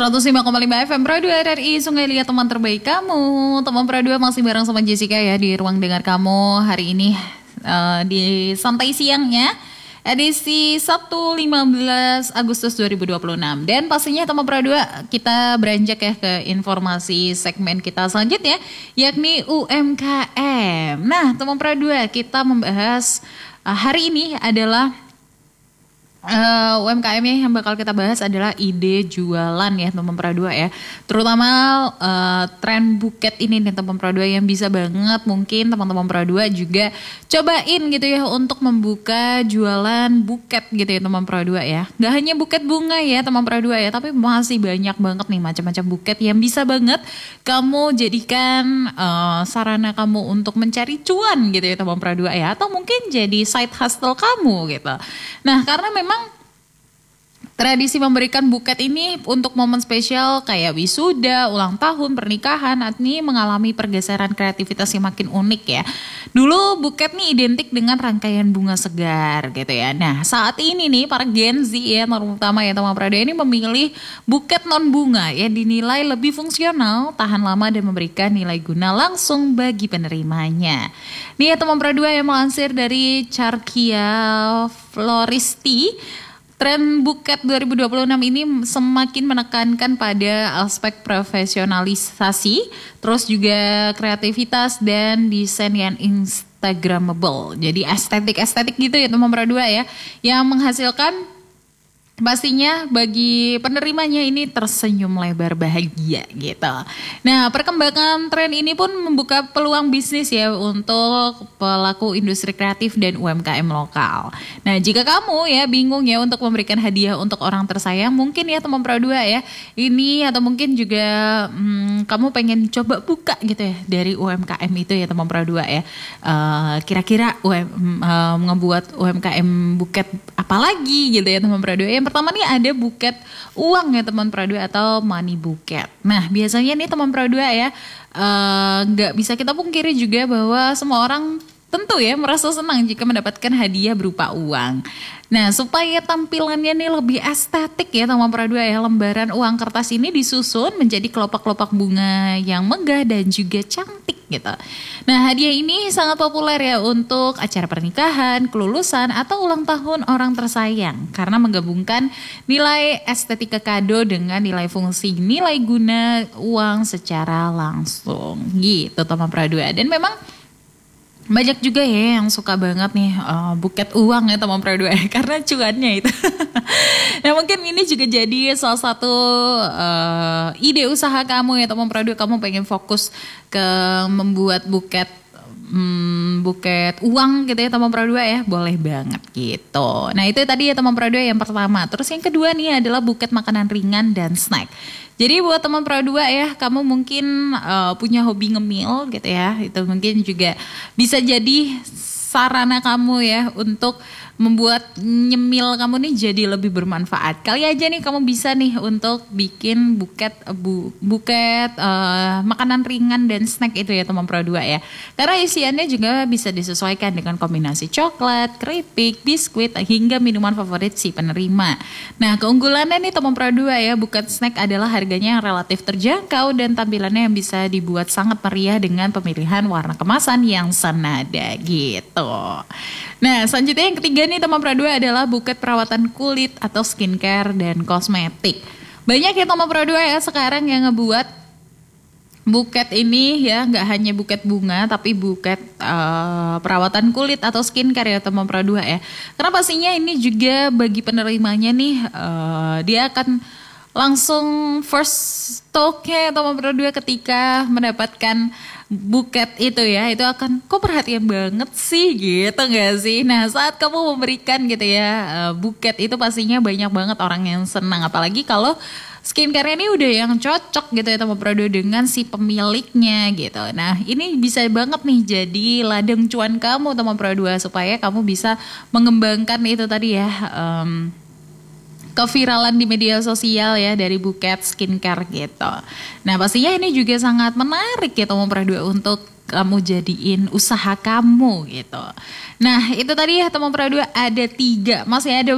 105,5 FM Pro 2 RRI Sungai Liat, teman terbaik kamu. Teman Pro 2 masih bareng sama Jessica ya di ruang dengar kamu hari ini di santai siangnya edisi Sabtu 15 Agustus 2026. Dan pastinya teman Pro 2 kita beranjak ya ke informasi segmen kita selanjutnya yakni UMKM. Nah teman Pro 2 kita membahas hari ini adalah UMKM yang bakal kita bahas adalah ide jualan ya teman Pro 2 ya. Terutama tren buket ini nih teman Pro 2 yang bisa banget mungkin teman-teman Pro 2 juga cobain gitu ya untuk membuka jualan buket gitu ya teman Pro 2 ya. Gak hanya buket bunga ya teman Pro 2 ya, tapi masih banyak banget nih macam-macam buket yang bisa banget kamu jadikan sarana kamu untuk mencari cuan gitu ya teman Pro 2 ya, atau mungkin jadi side hustle kamu gitu. Nah karena memang tradisi memberikan buket ini untuk momen spesial kayak wisuda, ulang tahun, pernikahan, ini mengalami pergeseran kreativitas yang makin unik ya. Dulu buket nih identik dengan rangkaian bunga segar gitu ya. Nah saat ini nih para Gen Z ya, terutama ya teman Prada ini memilih buket non bunga yang dinilai lebih fungsional, tahan lama dan memberikan nilai guna langsung bagi penerimanya. Nih ya teman Prada yang melansir dari Carkia Floristi, tren buket 2026 ini semakin menekankan pada aspek profesionalisasi, terus juga kreativitas dan desain yang instagramable. Jadi estetik gitu ya teman Pro 2 ya, yang menghasilkan pastinya bagi penerimanya ini tersenyum lebar bahagia gitu. Nah perkembangan tren ini pun membuka peluang bisnis ya untuk pelaku industri kreatif dan UMKM lokal. Nah jika kamu ya bingung ya untuk memberikan hadiah untuk orang tersayang, mungkin ya teman Pro 2 ya ini, atau mungkin juga kamu pengen coba buka gitu ya dari UMKM itu ya teman Pro 2 ya. Kira-kira ngebuat UMKM buket apalagi gitu ya teman Pro 2. Yang pertama nih ada buket uang ya teman Pro 2 atau money buket. Nah biasanya nih teman Pro 2 ya nggak bisa kita pungkiri juga bahwa semua orang tentu ya merasa senang jika mendapatkan hadiah berupa uang. Nah supaya tampilannya nih lebih estetik ya teman Pro 2 ya, lembaran uang kertas ini disusun menjadi kelopak-kelopak bunga yang megah dan juga cantik gitu. Nah hadiah ini sangat populer ya untuk acara pernikahan, kelulusan atau ulang tahun orang tersayang karena menggabungkan nilai estetika kado dengan nilai fungsi nilai guna uang secara langsung gitu teman Pro 2. Dan memang banyak juga ya yang suka banget nih buket uang ya teman Pro 2 karena cuannya itu. Nah mungkin ini juga jadi salah satu ide usaha kamu ya teman Pro 2, kamu pengen fokus ke membuat buket uang gitu ya teman Pro 2 ya, boleh banget gitu. Nah itu tadi ya teman Pro 2 yang pertama. Terus yang kedua nih adalah buket makanan ringan dan snack. Jadi buat teman Pro 2 ya, kamu mungkin punya hobi ngemil gitu ya, itu mungkin juga bisa jadi sarana kamu ya untuk membuat nyemil kamu nih jadi lebih bermanfaat. Kali aja nih kamu bisa nih untuk bikin buket makanan ringan dan snack itu ya teman Pro 2 ya. Karena isiannya juga bisa disesuaikan dengan kombinasi coklat, keripik, biskuit hingga minuman favorit si penerima. Nah keunggulannya nih teman Pro 2 ya, buket snack adalah harganya yang relatif terjangkau dan tampilannya yang bisa dibuat sangat meriah dengan pemilihan warna kemasan yang senada gitu. Nah selanjutnya yang ketiga nih teman Pro 2 adalah buket perawatan kulit atau skincare dan kosmetik. Banyak ya teman Pro 2 ya sekarang yang ngebuat buket ini ya, nggak hanya buket bunga tapi buket perawatan kulit atau skincare ya teman Pro 2 ya. Karena pastinya ini juga bagi penerimanya nih dia akan langsung first talk-nya teman Pro 2 ketika mendapatkan buket itu ya, itu akan kok perhatian banget sih gitu gak sih. Nah saat kamu memberikan gitu ya buket itu pastinya banyak banget orang yang senang, apalagi kalau skincare ini udah yang cocok gitu ya teman Pro 2 dengan si pemiliknya gitu. Nah ini bisa banget nih jadi ladang cuan kamu teman Pro 2 supaya kamu bisa mengembangkan itu tadi ya keviralan di media sosial ya dari buket skincare gitu. Nah pastinya ini juga sangat menarik ya teman Pro 2 untuk kamu jadiin usaha kamu gitu. Nah itu tadi ya teman Pro 2 ada 3, masih ada